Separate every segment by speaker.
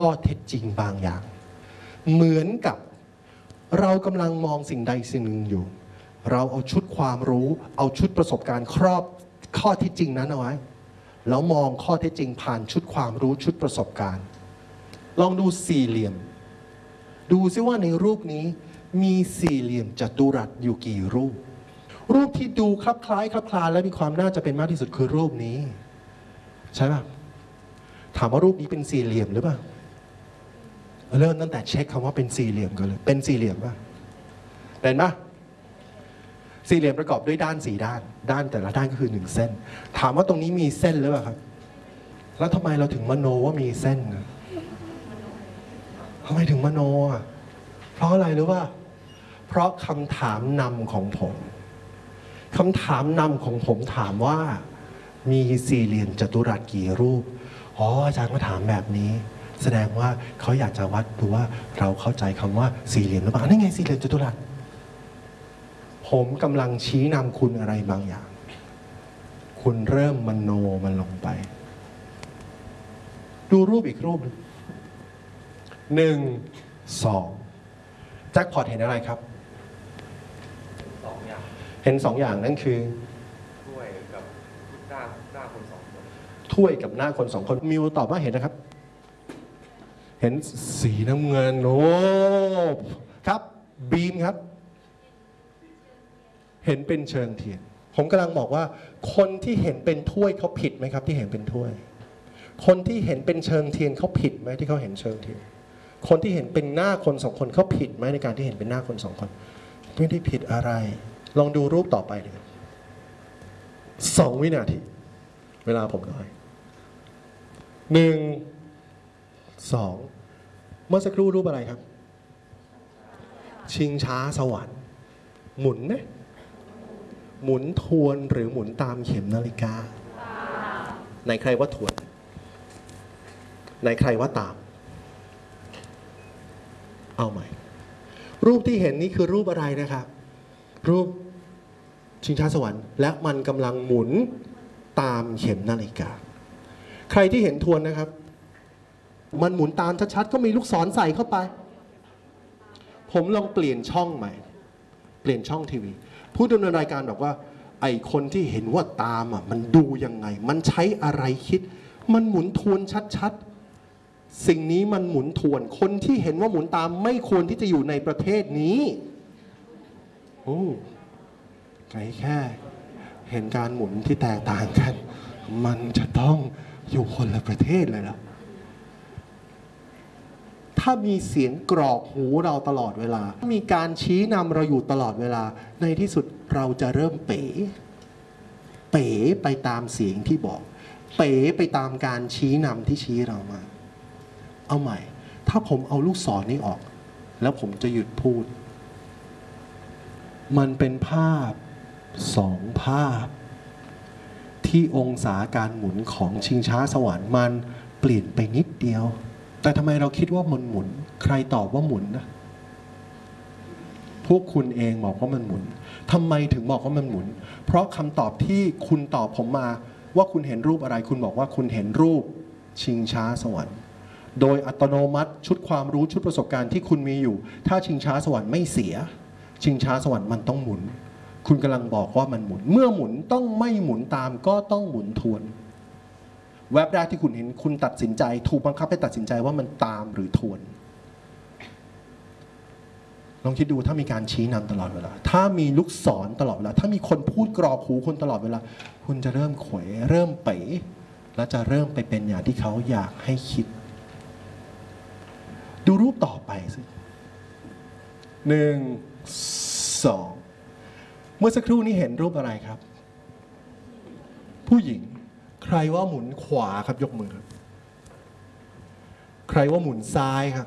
Speaker 1: ข้อเท็จจริงบางอย่างเหมือนกับเรากำลังมองสิ่งใดสิ่งหนึ่งอยู่เราเอาชุดความรู้เอาชุดประสบการณ์ครอบข้อเท็จจริงนั้นเอาไว้แล้วมองข้อเท็จจริงผ่านชุดความรู้ชุดประสบการณ์ลองดูสี่เหลี่ยมดูซิว่าในรูปนี้มีสี่เหลี่ยมจัตุรัสอยู่กี่รูปรูปที่ดูคลับคล้ายคลับคลาและมีความน่าจะเป็นมากที่สุดคือรูปนี้ใช่ป่ะถามว่ารูปนี้เป็นสี่เหลี่ยมหรือเปล่าเริ่มตั้งแต่เช็คคำว่าเป็นสี่เหลี่ยมกันเลยเป็นสี่เหลี่ยมป่ะเป็นป่ะสี่เหลี่ยมประกอบด้วยด้านสี่ด้านด้านแต่ละด้านก็คือ1เส้นถามว่าตรงนี้มีเส้นหรือเปล่าครับแล้วทำไมเราถึงมโนว่ามีเส้นนะทำไมถึงมโนอ่ะเพราะอะไรรู้ป่ะเพราะคำถามนำของผมคำถามนำของผมถามว่ามีสี่เหลี่ยมจัตุรัสกี่รูปอ๋ออาจารย์มาถามแบบนี้แสดงว่าเขาอยากจะวัดดูว่าเราเข้าใจคำว่าสี่เหลี่ยมหรือเปล่านี่ไงสี่เหลี่ยมจัตุรัสผมกำลังชี้นำคุณอะไรบางอย่างคุณเริ่มมโนมันลงไปดูรูปอีกรูปหนึ่งสองแจ็คพอตเห็นอะไรครับ
Speaker 2: 2 อย่าง
Speaker 1: เห็น2 อย่างนั่นคือ
Speaker 2: ถ้วยกับหน้าคน2 คน
Speaker 1: ถ้วยกับหน้าคน2 คนมิวตอบว่าเห็นนะครับเห็นสีน้ำเงินโอ้ครับบีมครับเห็นเป็นเชิงเทียนผมกำลังบอกว่าคนที่เห็นเป็นถ้วยเขาผิดไหมครับที่เห็นเป็นถ้วยคนที่เห็นเป็นเชิงเทียนเขาผิดไหมที่เขาเห็นเชิงเทียนคนที่เห็นเป็นหน้าคน2 คนเขาผิดไหมในการที่เห็นเป็นหน้าคน2 คนไม่ได้ผิดอะไรลองดูรูปต่อไปเลย2 วินาทีเวลาผมน้อย1 2เมื่อสักครู่รูปอะไรครับชิงช้าสวรรค์หมุนไหมหมุนทวนหรือหมุนตามเข็มนาฬิกาในใครว่าทวนในใครว่าตามเอาใหม่รูปที่เห็นนี่คือรูปอะไรนะครับรูปชิงช้าสวรรค์และมันกำลังหมุนตามเข็มนาฬิกาใครที่เห็นทวนนะครับมันหมุนตามชัดๆก็มีลูกศรใส่เข้าไปผมลองเปลี่ยนช่องใหม่เปลี่ยนช่องทีวีผู้ดำเนินรายการบอกว่าไอ้คนที่เห็นว่าตามอ่ะมันดูยังไงมันใช้อะไรคิดมันหมุนทวนชัดๆสิ่งนี้มันหมุนทวนคนที่เห็นว่าหมุนตามไม่ควรที่จะอยู่ในประเทศนี้โอ้ไกลแค่เห็นการหมุนที่แตกต่างกันมันจะต้องอยู่คนละประเทศเลยล่ะถ้ามีเสียงกรอกหูเราตลอดเวลามีการชี้นำเราอยู่ตลอดเวลาในที่สุดเราจะเริ่มเป๋ไปตามเสียงที่บอกเป๋ไปตามการชี้นำที่ชี้เรามาเอาใหม่ถ้าผมเอาลูกศรนี้ออกแล้วผมจะหยุดพูดมันเป็นภาพ2 ภาพที่องศาการหมุนของชิงช้าสวรรค์มันเปลี่ยนไปนิดเดียวแต่ทำไมเราคิดว่ามันหมุนใครตอบว่าหมุนนะพวกคุณเองบอกว่ามันหมุนทำไมถึงบอกว่ามันหมุนเพราะคำตอบที่คุณตอบผมมาว่าคุณเห็นรูปอะไรคุณบอกว่าคุณเห็นรูปชิงช้าสวรรค์โดยอัตโนมัติชุดความรู้ชุดประสบการณ์ที่คุณมีอยู่ถ้าชิงช้าสวรรค์ไม่เสียชิงช้าสวรรค์มันต้องหมุนคุณกำลังบอกว่ามันหมุนเมื่อหมุนต้องไม่หมุนตามก็ต้องหมุนทวนแวบแรกที่คุณเห็นคุณตัดสินใจถูกบังคับให้ตัดสินใจว่ามันตามหรือทวนลองคิดดูถ้ามีการชี้นำตลอดเวลาถ้ามีลูกศรตลอดเวลาถ้ามีคนพูดกรอกหูคุณตลอดเวลาคุณจะเริ่มเขวเริ่มเป๋และจะเริ่มไปเป็นอย่างที่เขาอยากให้คิดดูรูปต่อไปสิ1 2เมื่อสักครู่นี้เห็นรูปอะไรครับผู้หญิงใครว่าหมุนขวาครับยกมือครับใครว่าหมุนซ้ายครับ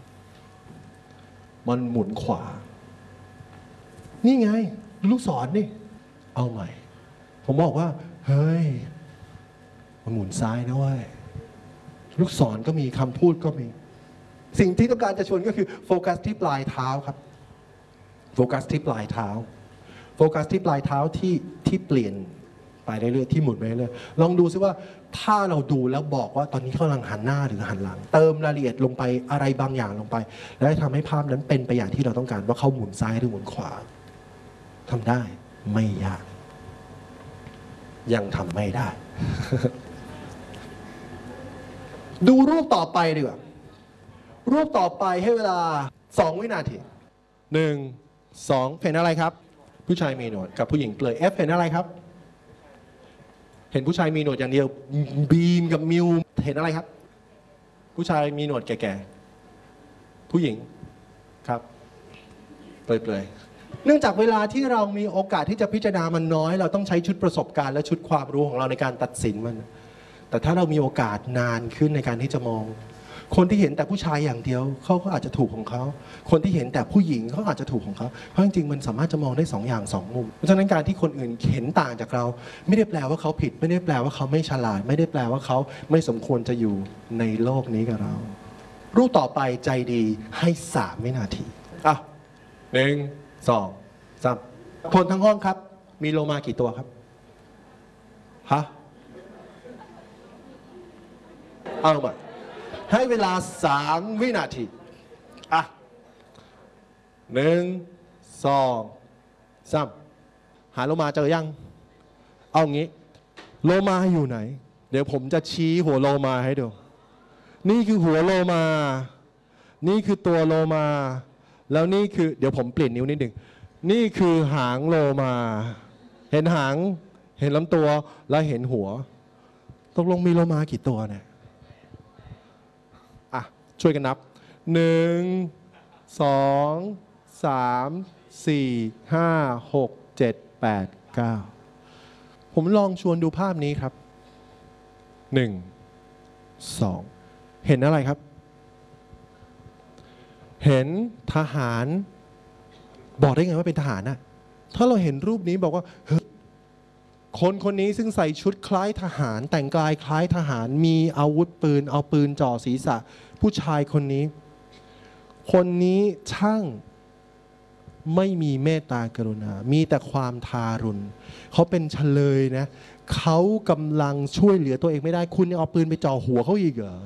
Speaker 1: มันหมุนขวานี่ไงลูกศรนี่เอาใหม่ผมบอกว่าเฮ้ยมันหมุนซ้ายนะเว้ยลูกศรก็มีคำพูดก็มีสิ่งที่ต้องการจะชวนก็คือโฟกัสที่ปลายเท้าครับโฟกัสที่ปลายเท้าโฟกัสที่ปลายเท้าที่เปลี่ยนไปเรื่อยๆที่หมุนไปเรื่อยๆลองดูซิว่าถ้าเราดูแล้วบอกว่าตอนนี้เขากำลังหันหน้าหรือหันหลัง เติมรายละเอียดลงไปอะไรบางอย่างลงไป แล้วทำให้ภาพนั้นเป็นไปอย่างที่เราต้องการว่าเขาหมุนซ้ายหรือหมุนขวาทำได้ไม่ยาก ยังทำไม่ได้ ดูรูปต่อไปดีกว่ารูปต่อไปให้เวลา2 วินาที1 2เห็นอะไรครับผู้ชายมีหนวดกับผู้หญิงเปลือย F เห็นอะไรครับเห็นผู้ชายมีหนวดอย่างเดียวบีมกับมิวเห็นอะไรครับผู้ชายมีหนวดแก่ๆผู้หญิงครับเปลือยๆเนื่องจากเวลาที่เรามีโอกาสที่จะพิจารณามันน้อยเราต้องใช้ชุดประสบการณ์และชุดความรู้ของเราในการตัดสินมันแต่ถ้าเรามีโอกาสนานขึ้นในการที่จะมองคนที่เห็นแต่ผู้ชายอย่างเดียวเขาก็อาจจะถูกของเขาคนที่เห็นแต่ผู้หญิงเขาอาจจะถูกของเขาเพราะจริงๆมันสามารถจะมองได้2 อย่าง2 มุมเพราะฉะนั้นการที่คนอื่นเห็นต่างจากเราไม่ได้แปลว่าเขาผิดไม่ได้แปลว่าเขาไม่ฉลาดไม่ได้แปลว่าเขาไม่สมควรจะอยู่ในโลกนี้กับเรารูปต่อไปใจดีให้3 วินาทีอ่ะ1 2 3คนทั้งห้องครับมีโลมากี่ตัวครับฮะเอาใหม่ให้เวลา3 วินาทีอ่ะ1 2 3หาโลมาเจอยังเอางี้โลมาอยู่ไหนเดี๋ยวผมจะชี้หัวโลมาให้ดูนี่คือหัวโลมานี่คือตัวโลมาแล้วนี่คือเดี๋ยวผมเปลี่ยนนิ้วนิดหนึ่งนี่คือหางโลมาเห็นหางเห็นลำตัวแล้วเห็นหัวตกลงมีโลมากี่ตัวเนี่ยอ่ะช่วยกันนับ1 2 3 4 5 6 7 8 9ผมลองชวนดูภาพนี้ครับ1 2เห็นอะไรครับเห็นทหารบอกได้ไงว่าเป็นทหารน่ะถ้าเราเห็นรูปนี้บอกว่าคนคนนี้ซึ่งใส่ชุดคล้ายทหารแต่งกายคล้ายทหารมีอาวุธปืนเอาปืนจ่อศีรษะผู้ชายคนนี้ช่างไม่มีเมตตากรุณามีแต่ความทารุณเขาเป็นเฉลยนะเขากำลังช่วยเหลือตัวเองไม่ได้คุณยังเอาปืนไปจ่อหัวเขาอีกเหรอ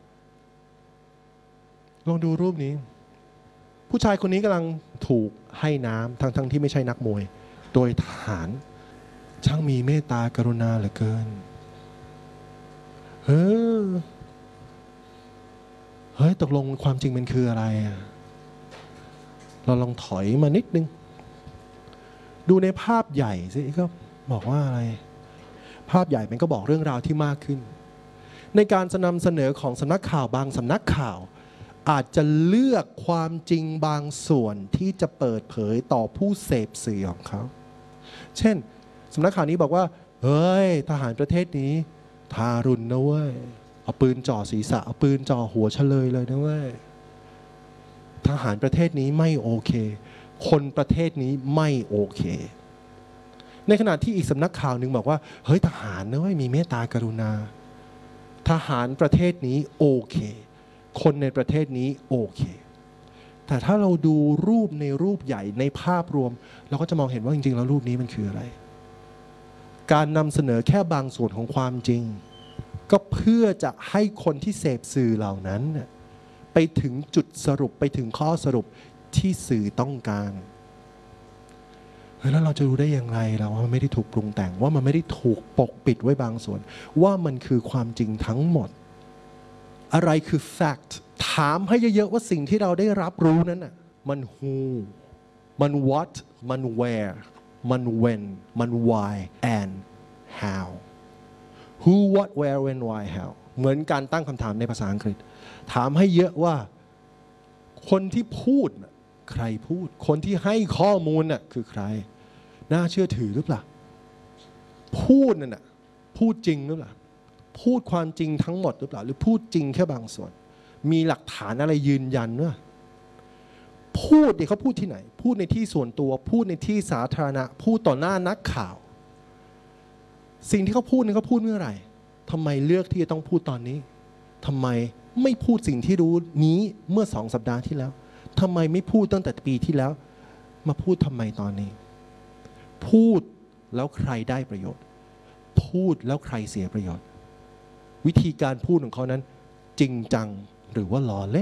Speaker 1: ลองดูรูปนี้ผู้ชายคนนี้กำลังถูกให้น้ำทั้งที่ไม่ใช่นักมวยโดยทหารช่างมีเมตตากรุณาเหลือเกินเฮ้ยตกลงความจริงมันคืออะไรเราลองถอยมานิดนึงดูในภาพใหญ่สิก็บอกว่าอะไรภาพใหญ่มันก็บอกเรื่องราวที่มากขึ้นในการนำเสนอของสำนักข่าวบางสำนักข่าวอาจจะเลือกความจริงบางส่วนที่จะเปิดเผยต่อผู้เสพสื่อของเขาเช่นสำนักข่าวนี้บอกว่าเฮ้ยทหารประเทศนี้ทารุณนะเว้ยเอาปืนจ่อศีรษะเอาปืนจ่อหัวเฉลยเลยนะเว้ยทหารประเทศนี้ไม่โอเคคนประเทศนี้ไม่โอเคในขณะที่อีกสำนักข่าวหนึ่งบอกว่าเฮ้ยทหารนะเว้ยมีเมตตากรุณาทหารประเทศนี้โอเคคนในประเทศนี้โอเคแต่ถ้าเราดูรูปในรูปใหญ่ในภาพรวมเราก็จะมองเห็นว่าจริงๆแล้วรูปนี้มันคืออะไรการนำเสนอแค่บางส่วนของความจริงก็เพื่อจะให้คนที่เสพสื่อเหล่านั้นไปถึงจุดสรุปไปถึงข้อสรุปที่สื่อต้องการแล้วเราจะรู้ได้อย่างไรล่ะว่ามันไม่ได้ถูกปรุงแต่งว่ามันไม่ได้ถูกปกปิดไว้บางส่วนว่ามันคือความจริงทั้งหมดอะไรคือ fact ถามให้เยอะๆว่าสิ่งที่เราได้รับรู้นั้นน่ะมัน who มัน what มัน where มัน when มัน why and how who what where when why how เหมือนการตั้งคำถามในภาษาอังกฤษถามให้เยอะว่าคนที่พูดใครพูดคนที่ให้ข้อมูลน่ะคือใครน่าเชื่อถือหรือเปล่าพูดนั่นน่ะพูดจริงหรือเปล่าพูดความจริงทั้งหมดหรือเปล่าหรือพูดจริงแค่บางส่วนมีหลักฐานอะไรยืนยันว่าพูดเนี่ยเขาพูดที่ไหนพูดในที่ส่วนตัวพูดในที่สาธารณะพูดต่อหน้านักข่าวสิ่งที่เขาพูดเนี่ยเขาพูดเมื่อไหร่ทำไมเลือกที่จะต้องพูดตอนนี้ทำไมไม่พูดสิ่งที่รู้นี้เมื่อ2 สัปดาห์ที่แล้วทำไมไม่พูดตั้งแต่ปีที่แล้วมาพูดทำไมตอนนี้พูดแล้วใครได้ประโยชน์พูดแล้วใครเสียประโยชน์ วิธีการพูดของเขานั้นจริงจังหรือว่าล้อเล่น